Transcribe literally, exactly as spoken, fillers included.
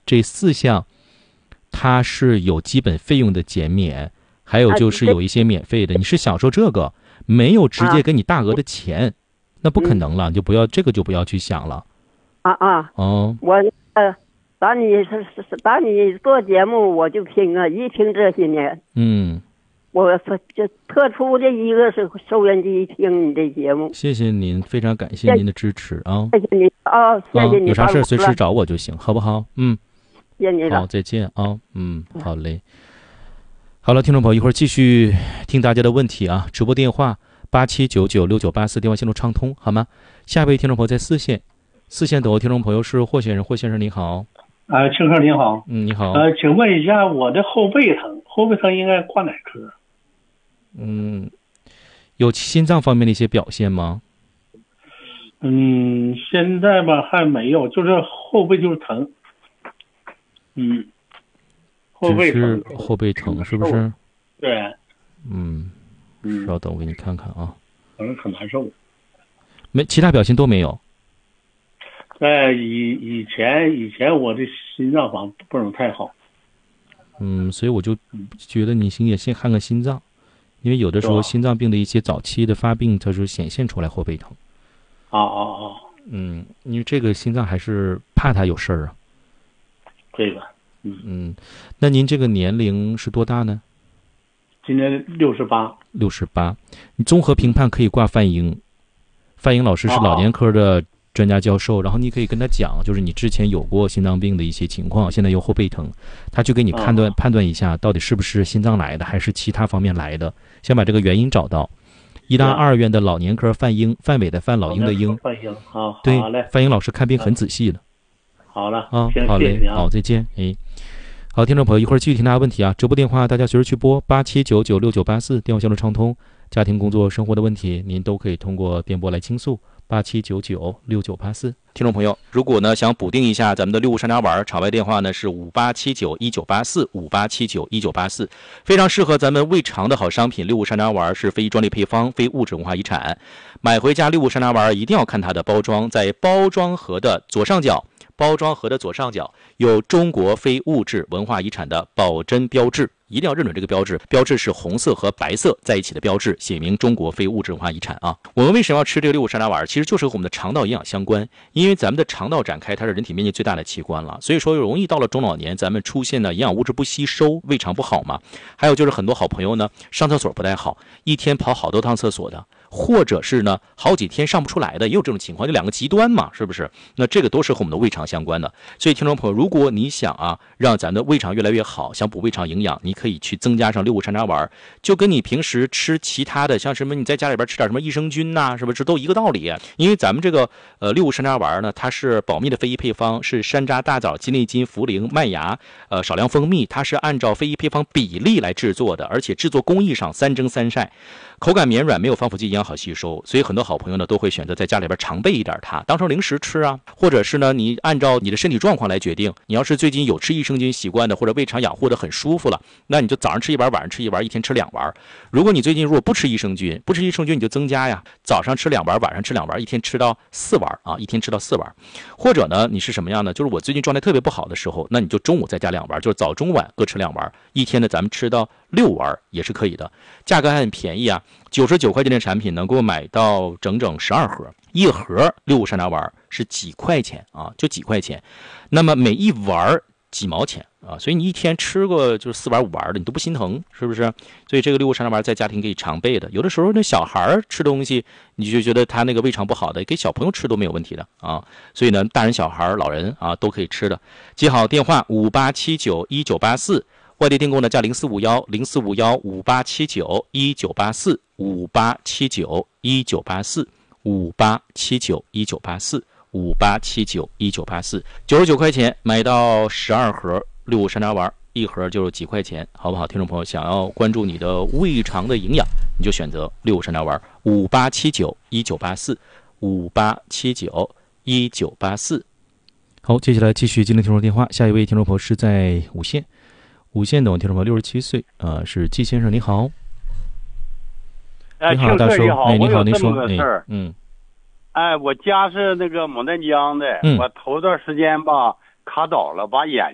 这四项，它是有基本费用的减免，还有就是有一些免费的。你是享受这个，没有直接给你大额的钱，那不可能了，你就不要这个就不要去想了。 啊啊！ 哦， 我呃，当你是是当你做节目，我就听啊，一听这些年， 嗯， 我就特殊的一个是收音机听你的节目。 谢谢您，非常感谢您的支持啊！ 谢谢你啊，谢谢你。 有啥事随时找我就行，好不好？嗯， 谢谢你了。 好，再见啊！嗯，好嘞。好了，听众朋友，一会儿继续听大家的问题啊！直播电话八七九九六九八四，电话线路畅通，好吗？下一位听众朋友在四线。四线等候听众朋友是霍先生，霍先生你好。 啊，庆哥你好。 嗯，你好。 呃，请问一下，我的后背疼，后背疼应该挂哪科？ 嗯，有心脏方面的一些表现吗？ 嗯，现在吧还没有，就是后背就是疼。嗯，后背疼。 只是后背疼是不是？ 对。 嗯，稍等，我给你看看啊。 反正很难受。 没，其他表现都没有。 在以以前以前我的心脏反不能太好， 嗯，所以我就觉得你先也先看看心脏，因为有的时候心脏病的一些早期的发病，它是显现出来后背疼。 啊啊啊！ 嗯，因为这个心脏还是怕它有事儿啊。 这个，嗯嗯，那您这个年龄是多大呢？ 今年六十八。 六十八，你综合评判可以挂范英，范英老师是老年科的专家教授，然后你可以跟他讲，就是你之前有过心脏病的一些情况，现在又后背疼，他去给你判断、哦、判断一下，到底是不是心脏来的，还是其他方面来的，先把这个原因找到。医大二院的老年科范英，范伟的范，老鹰的鹰， 范英，好， 对， 好嘞， 范英老师看病很仔细的。 好了， 啊，好嘞，好，再见，哎。好，听众朋友，一会儿继续听大家问题啊！直播电话大家随时去拨八七九九六九八四，电话线路畅通。家庭、工作、生活的问题，您都可以通过电波来倾诉。八七九九六九八四，听众朋友，如果呢想补丁一下咱们的六物山楂丸，场外电话呢是五八七九一九八四五八七九一九八四，非常适合咱们胃肠的好商品。六物山楂丸是非专利配方，非物质文化遗产。买回家六物山楂丸一定要看它的包装，在包装盒的左上角，包装盒的左上角有中国非物质文化遗产的保真标志。一定要认准这个标志，标志是红色和白色在一起的标志，写明中国非物质文化遗产啊。我们为什么要吃这个六物山楂丸？其实就是和我们的肠道营养相关，因为咱们的肠道展开，它是人体面积最大的器官了，所以说容易到了中老年，咱们出现的营养物质不吸收，胃肠不好嘛。还有就是很多好朋友呢，上厕所不太好，一天跑好多趟厕所的，或者是呢好几天上不出来的，也有这种情况，就两个极端嘛，是不是？那这个都是和我们的胃肠相关的。所以听众朋友，如果你想啊让咱的胃肠越来越好，想补胃肠营养，你可以去增加上六物山楂丸，就跟你平时吃其他的，像什么你在家里边吃点什么益生菌呐、啊，是不是都一个道理？因为咱们这个呃六物山楂丸呢，它是保密的非遗配方，是山楂、大枣、鸡内金、茯苓、麦芽，呃少量蜂蜜，它是按照非遗配方比例来制作的，而且制作工艺上三蒸三晒。口感绵软，没有防腐剂，营养好吸收，所以很多好朋友呢都会选择在家里边常备一点它，当成零食吃啊，或者是呢你按照你的身体状况来决定。你要是最近有吃益生菌习惯的，或者胃肠养护的很舒服了，那你就早上吃一丸，晚上吃一丸，一天吃两丸。如果你最近如果不吃益生菌，不吃益生菌你就增加呀，早上吃两丸，晚上吃两丸，一天吃到四丸啊，一天吃到四丸。或者呢你是什么样呢？就是我最近状态特别不好的时候，那你就中午再加两丸，就是早中晚各吃两丸，一天呢咱们吃到六丸也是可以的，价格还很便宜啊。九十九块钱的产品能够买到整整十二盒，一盒六物山楂丸是几块钱啊？就几块钱，那么每一丸几毛钱啊？所以你一天吃个就是四丸五丸的，你都不心疼，是不是？所以这个六物山楂丸在家庭可以常备的。有的时候那小孩吃东西，你就觉得他那个胃肠不好的，给小朋友吃都没有问题的啊。所以呢，大人、小孩、老人啊都可以吃的。记好电话五八七九一九八四。外地订购呢，加零四五幺零四五幺五八七九一九八四五八七九一九八四五八七九一九八四五八七九一九八四，九十九块钱买到十二盒六物山楂丸，一盒就是几块钱，好不好？听众朋友，想要关注你的胃肠的营养，你就选择六物山楂丸，五八七九一九八四五八七九一九八四。好，接下来继续接听听众电话，下一位听众朋友是在五线。五线等听众朋友六十七岁，呃，是季先生，你好。 哎， 你好，大叔，哎，你好，您说， 哎， 嗯， 哎，我家是那个牡丹江的， 嗯、 我头段时间吧卡倒了，把眼